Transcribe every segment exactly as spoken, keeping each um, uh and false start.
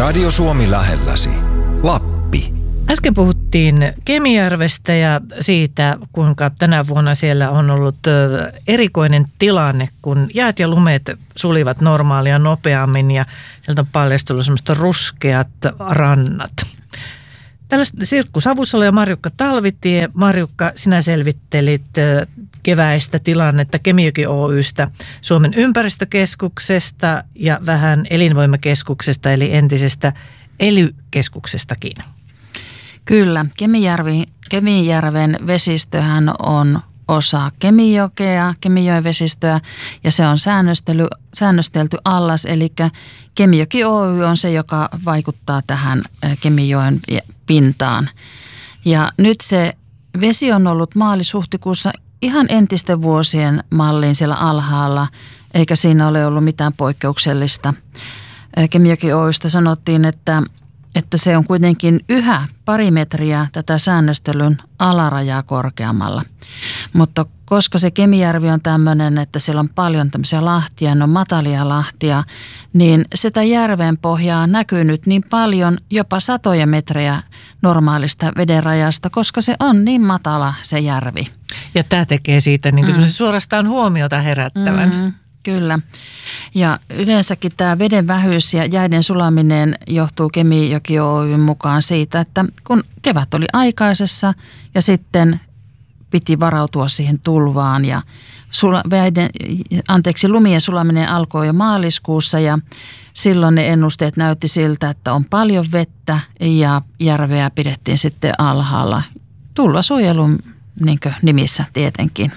Radio Suomi lähelläsi. Lappi. Äsken puhuttiin Kemijärvestä ja siitä, kuinka tänä vuonna siellä on ollut erikoinen tilanne, kun jäät ja lumet sulivat normaalia nopeammin ja sieltä on paljastunut semmoista ruskeat rannat. Tällaista Sirkku Savusalo ja Marjukka Talvitie. Marjukka, sinä selvittelit keväistä tilannetta Kemijoki Oy:stä, Suomen ympäristökeskuksesta ja vähän elinvoimakeskuksesta eli entisestä E L Y-keskuksestakin. Kyllä, Kemijärvi, Kemijärven vesistöhän on osa Kemijokea, Kemijoen vesistöä ja se on säännöstely, säännöstelty allas, eli Kemijoki Oy on se, joka vaikuttaa tähän Kemijoen pintaan. Ja nyt se vesi on ollut maalis-huhtikuussa ihan entisten vuosien malliin siellä alhaalla, eikä siinä ole ollut mitään poikkeuksellista. Kemijoki Oystä sanottiin, että että se on kuitenkin yhä pari metriä tätä säännöstelyn alarajaa korkeammalla. Mutta koska se Kemijärvi on tämmöinen, että siellä on paljon tämmöisiä lahtia, ne on matalia lahtia, niin sitä järven pohjaa näkyy nyt niin paljon, jopa satoja metrejä normaalista vedenrajasta, koska se on niin matala se järvi. Ja tämä tekee siitä niin kuin mm. suorastaan huomiota herättävän. Mm. Kyllä. Ja yleensäkin tämä veden vähyys ja jäiden sulaminen johtuu Kemijoki Oyn mukaan siitä, että kun kevät oli aikaisessa ja sitten piti varautua siihen tulvaan ja sula, veden, anteeksi, lumien sulaminen alkoi jo maaliskuussa ja silloin ne ennusteet näytti siltä, että on paljon vettä ja järveä pidettiin sitten alhaalla tulvasuojelun niin kuin nimissä tietenkin.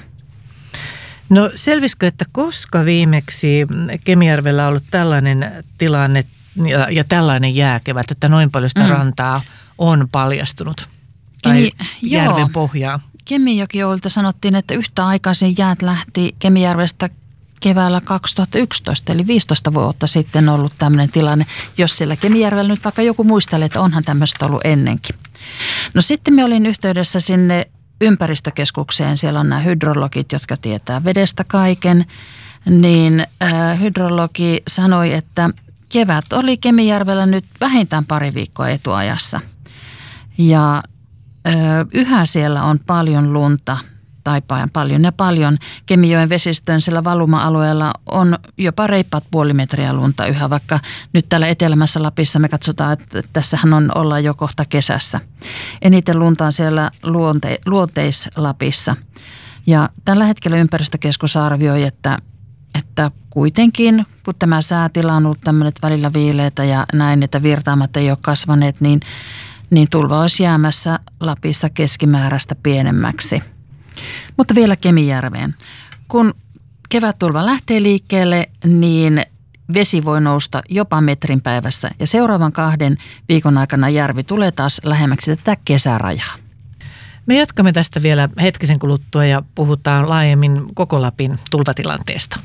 No selvisikö, että koska viimeksi Kemijärvellä on ollut tällainen tilanne ja, ja tällainen jääkevät, että noin paljon sitä mm. rantaa on paljastunut tai Kemi, järven joo. pohjaa? Kemijoki Oylta sanottiin, että yhtä aikaisin jäät lähti Kemijärvestä keväällä kaksituhattayksitoista, eli viisitoista vuotta sitten ollut tämmöinen tilanne. Jos siellä Kemijärvellä nyt vaikka joku muistelee, että onhan tämmöistä ollut ennenkin. No sitten me olin yhteydessä sinne ympäristökeskukseen, siellä on nämä hydrologit, jotka tietää vedestä kaiken, niin äh, hydrologi sanoi, että kevät oli Kemijärvellä nyt vähintään pari viikkoa etuajassa. Ja äh, yhä siellä on paljon lunta, tai paljon ja paljon. Kemijoen vesistön sillä valuma-alueella on jopa reippaat puoli metriä lunta yhä, vaikka nyt täällä etelämässä Lapissa me katsotaan, että tässähän on ollaan jo kohta kesässä. Eniten lunta on siellä luonte, luoteis-Lapissa. Ja tällä hetkellä ympäristökeskus arvioi, että, että kuitenkin kun tämä säätila on ollut tämmöinen välillä viileitä ja näin, että virtaamat ei ole kasvaneet, niin, niin tulva olisi jäämässä Lapissa keskimääräistä pienemmäksi. Mutta vielä Kemijärveen. Kun kevättulva lähtee liikkeelle, niin vesi voi nousta jopa metrin päivässä. Ja seuraavan kahden viikon aikana järvi tulee taas lähemmäksi tätä kesärajaa. Me jatkamme tästä vielä hetkisen kuluttua ja puhutaan laajemmin koko Lapin tulvatilanteesta.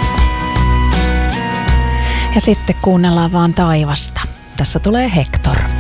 Ja sitten kuunnellaan vaan taivasta. Tässä tulee Hector.